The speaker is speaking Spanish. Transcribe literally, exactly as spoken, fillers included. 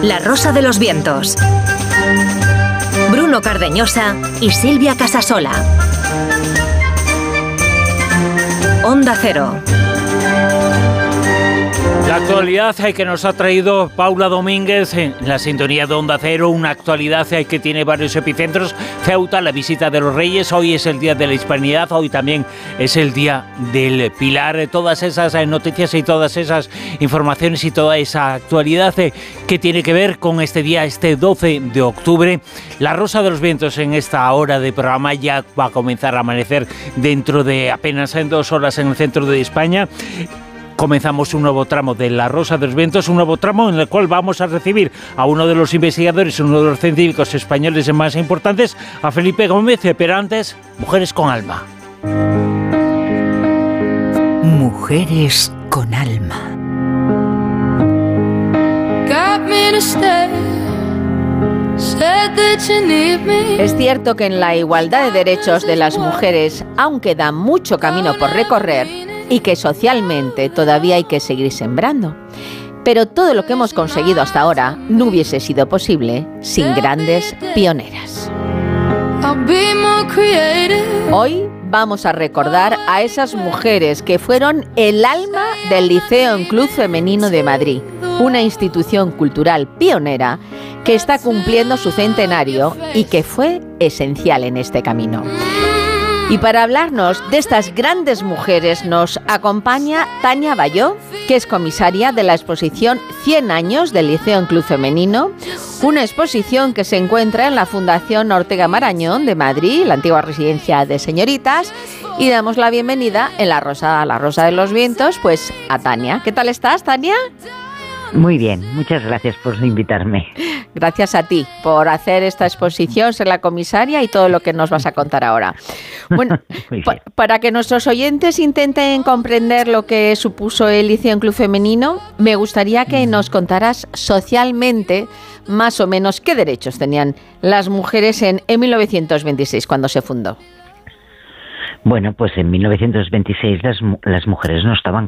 La Rosa de los Vientos. Bruno Cardeñosa y Silvia Casasola. Onda Cero. La actualidad que nos ha traído Paula Domínguez en la sintonía de Onda Cero, una actualidad que tiene varios epicentros. Ceuta, la visita de los Reyes, hoy es el Día de la Hispanidad, hoy también es el Día del Pilar. Todas esas noticias y todas esas informaciones y toda esa actualidad que tiene que ver con este día, este doce de octubre. La Rosa de los Vientos en esta hora de programa ya va a comenzar a amanecer dentro de apenas en dos horas en el centro de España. Comenzamos un nuevo tramo de La Rosa de los Vientos, un nuevo tramo en el cual vamos a recibir a uno de los investigadores, uno de los científicos españoles más importantes, a Felipe Gómez, pero antes, Mujeres con Alma. Mujeres con Alma. Es cierto que en la igualdad de derechos de las mujeres aún queda mucho camino por recorrer y que socialmente todavía hay que seguir sembrando. Pero todo lo que hemos conseguido hasta ahora no hubiese sido posible sin grandes pioneras. Hoy vamos a recordar a esas mujeres que fueron el alma del Liceo en Club Femenino de Madrid, una institución cultural pionera que está cumpliendo su centenario y que fue esencial en este camino. Y para hablarnos de estas grandes mujeres nos acompaña Tania Bayó, que es comisaria de la exposición cien años del Liceo en Club Femenino, una exposición que se encuentra en la Fundación Ortega Marañón de Madrid, la antigua residencia de señoritas, y damos la bienvenida en la Rosa, la Rosa de los Vientos, pues a Tania. ¿Qué tal estás, Tania? Muy bien, muchas gracias por invitarme. Gracias a ti por hacer esta exposición, ser la comisaria y todo lo que nos vas a contar ahora. Bueno, pa- para que nuestros oyentes intenten comprender lo que supuso el Liceo en Club Femenino, me gustaría que nos contaras socialmente más o menos qué derechos tenían las mujeres en, en mil novecientos veintiséis, cuando se fundó. Bueno, pues en mil novecientos veintiséis las, las mujeres no estaban